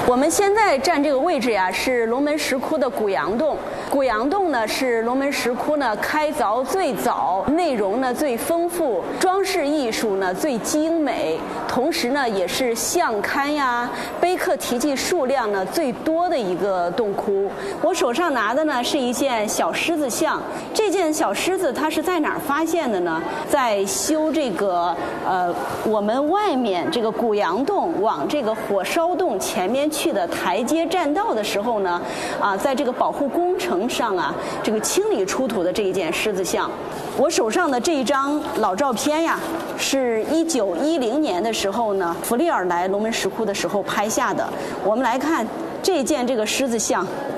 我们现在站这个位置呀，是龙门石窟的古阳洞。古阳洞呢是龙门石窟呢开凿最早，内容呢最丰富，装饰艺术呢最精美，同时呢也是像龛呀、碑刻题记数量呢最多的一个洞窟。我手上拿的呢是一件小狮子像，这件小狮子它是在哪儿发现的呢？在修这个我们外面这个古阳洞往这个火烧洞前面去的台阶栈道的时候呢，在这个保护工程上这个清理出土的这一件狮子像。我手上的这一张老照片呀，是1910年的时候呢，弗利尔来龙门石窟的时候拍下的。我们来看这件这个狮子像，